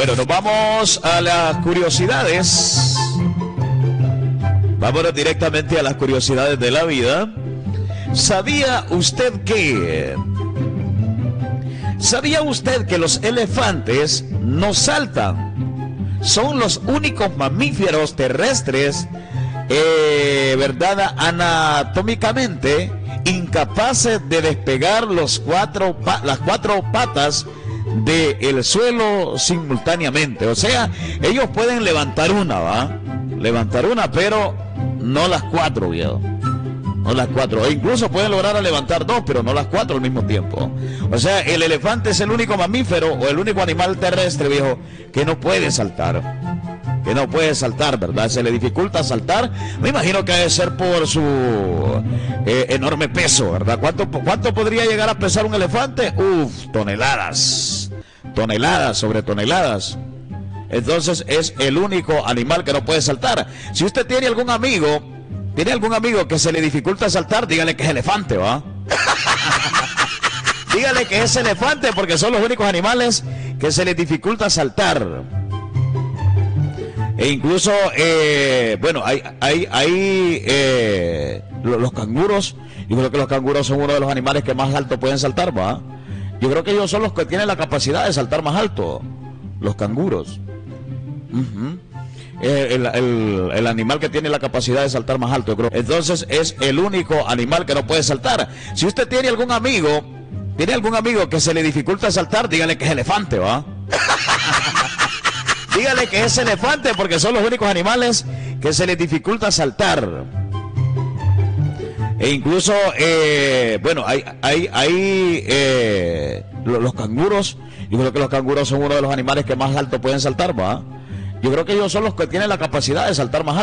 Bueno, nos vamos a las curiosidades. Vámonos directamente a las curiosidades de la vida. ¿Sabía usted que los elefantes no saltan? Son los únicos mamíferos terrestres, ¿verdad? Anatómicamente incapaces de despegar las cuatro patas del suelo simultáneamente. O sea, ellos pueden levantar una, ¿va? Levantar una, pero no las cuatro, viejo. No las cuatro. E incluso pueden lograr levantar dos, pero no las cuatro al mismo tiempo. O sea, el elefante es el único mamífero o el único animal terrestre, viejo, que no puede saltar. Que no puede saltar, ¿verdad? Se le dificulta saltar. Me imagino que debe ser por su enorme peso, ¿verdad? ¿Cuánto podría llegar a pesar un elefante? Toneladas. Toneladas sobre toneladas. Entonces es el único animal que no puede saltar. Si usted tiene algún amigo que se le dificulta saltar, dígale que es elefante, ¿va? Dígale que es elefante porque son los únicos animales que se les dificulta saltar. E incluso, bueno, los canguros, yo creo que los canguros son uno de los animales que más alto pueden saltar, ¿va? Yo creo que ellos son los que tienen la capacidad de saltar más alto, los canguros. El animal que tiene la capacidad de saltar más alto, creo. Entonces es el único animal que no puede saltar. Si usted tiene algún amigo que se le dificulta saltar, dígale que es elefante, ¿va? Dígale que es elefante porque son los únicos animales que se les dificulta saltar. E incluso, bueno, los canguros, yo creo que los canguros son uno de los animales que más alto pueden saltar, ¿va? Yo creo que ellos son los que tienen la capacidad de saltar más alto.